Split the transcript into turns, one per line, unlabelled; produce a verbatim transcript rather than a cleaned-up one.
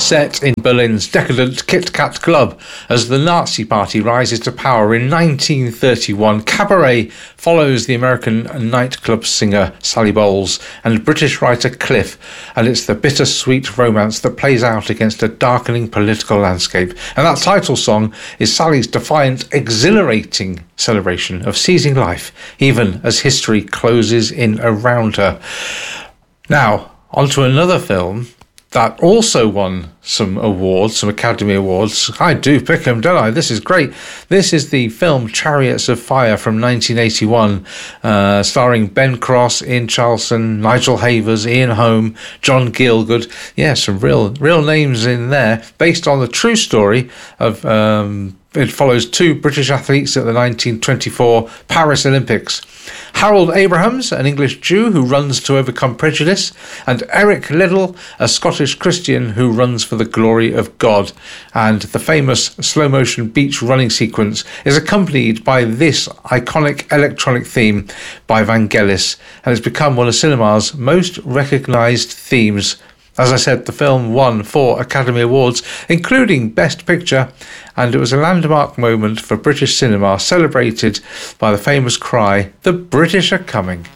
set in Berlin's decadent Kit Kat Club as the Nazi Party rises to power in nineteen thirty-one. Cabaret follows the American nightclub singer Sally Bowles and British writer Cliff, and it's the bittersweet romance that plays out against a darkening political landscape. And that title song is Sally's defiant, exhilarating celebration of seizing life, even as history closes in around her. Now, on to another film that also won some awards, some Academy Awards. I do pick them, don't I? This is great. This is the film Chariots of Fire from nineteen eighty-one, uh, starring Ben Cross, Ian Charleston, Nigel Havers, Ian Holm, John Gielgud. Yeah, some real, real names in there, based on the true story of... Um, It follows two British athletes at the nineteen twenty-four Paris Olympics. Harold Abrahams, an English Jew who runs to overcome prejudice, and Eric Liddell, a Scottish Christian who runs for the glory of God. And the famous slow-motion beach running sequence is accompanied by this iconic electronic theme by Vangelis, and it's become one of cinema's most recognised themes. As I said, the film won four Academy Awards, including Best Picture, and it was a landmark moment for British cinema, celebrated by the famous cry, "The British are coming."